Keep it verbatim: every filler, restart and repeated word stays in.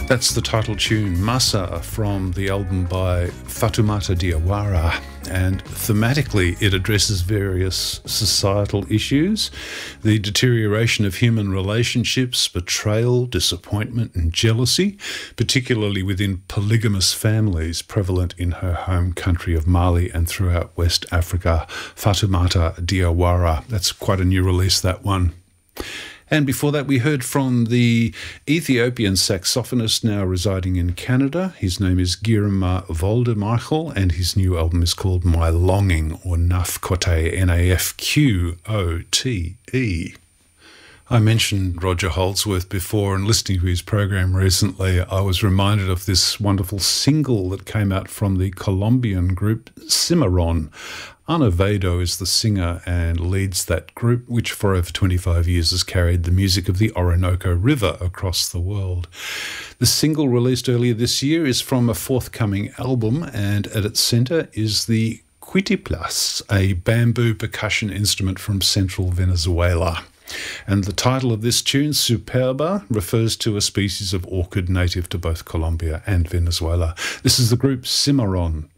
That's the title tune, Masa, from the album by Fatoumata Diawara, and thematically it addresses various societal issues, the deterioration of human relationships, betrayal, disappointment and jealousy, particularly within polygamous families prevalent in her home country of Mali and throughout West Africa. Fatoumata Diawara, that's quite a new release, that one. And before that, we heard from the Ethiopian saxophonist now residing in Canada. His name is Girma Voldemichael, and his new album is called My Longing, or Nafkote, N A F Q O T E. I mentioned Roger Holdsworth before, and listening to his program recently, I was reminded of this wonderful single that came out from the Colombian group Cimarron. Ana Vado is the singer and leads that group, which for over twenty-five years has carried the music of the Orinoco River across the world. The single released earlier this year is from a forthcoming album, and at its centre is the cuitiplas, a bamboo percussion instrument from central Venezuela. And the title of this tune, Superba, refers to a species of orchid native to both Colombia and Venezuela. This is the group Cimarron.